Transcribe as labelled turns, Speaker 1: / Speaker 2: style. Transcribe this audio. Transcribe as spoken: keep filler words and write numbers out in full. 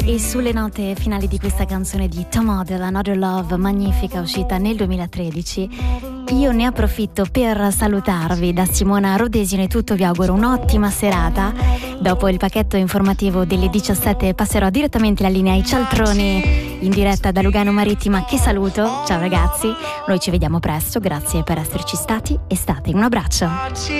Speaker 1: E sulle note finali di questa canzone di Tom Odell, Another Love, magnifica, uscita nel duemilatredici, io ne approfitto per salutarvi. Da Simona Rodesino è tutto, vi auguro un'ottima serata. Dopo il pacchetto informativo delle diciassette passerò direttamente la linea ai Cialtroni in diretta da Lugano Marittima, che saluto. Ciao ragazzi, noi ci vediamo presto, grazie per esserci stati e state. Un abbraccio.